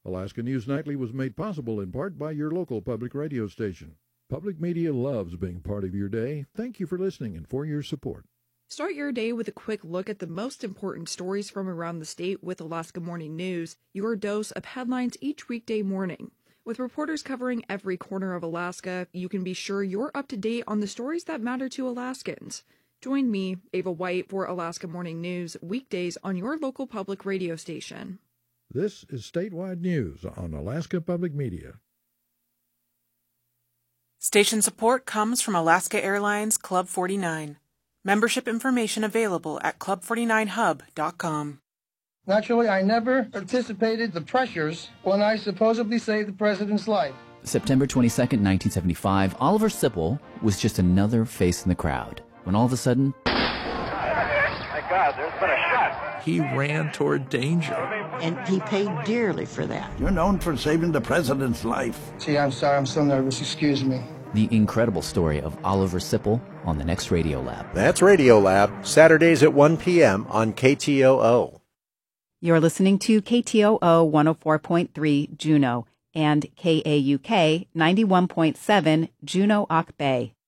Alaska News Nightly was made possible in part by your local public radio station. Public media loves being part of your day. Thank you for listening and for your support. Start your day with a quick look at the most important stories from around the state with Alaska Morning News, your dose of headlines each weekday morning. With reporters covering every corner of Alaska, you can be sure you're up to date on the stories that matter to Alaskans. Join me, Ava White, for Alaska Morning News, weekdays on your local public radio station. This is statewide news on Alaska Public Media. Station support comes from Alaska Airlines Club 49. Membership information available at club49hub.com. Naturally, I never anticipated the pressures when I supposedly saved the president's life. September 22nd, 1975, Oliver Sipple was just another face in the crowd, when all of a sudden... My God, there's been a shot. He ran toward danger. And he paid dearly for that. You're known for saving the president's life. Gee, I'm sorry, I'm so nervous. Excuse me. The incredible story of Oliver Sipple on the next Radio Lab. That's Radio Lab, Saturdays at 1 p.m. on KTOO. You're listening to KTOO 104.3 Juneau and KAUK 91.7 Juneau-Auk Bay.